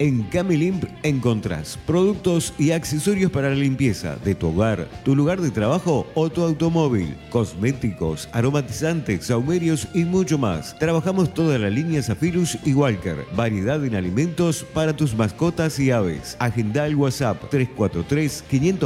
En Camilimp encontrás productos y accesorios para la limpieza de tu hogar, tu lugar de trabajo o tu automóvil, cosméticos, aromatizantes, saumerios y mucho más. Trabajamos toda la línea Zephyrus y Walker, variedad en alimentos para tus mascotas y aves. Agenda al WhatsApp 343 500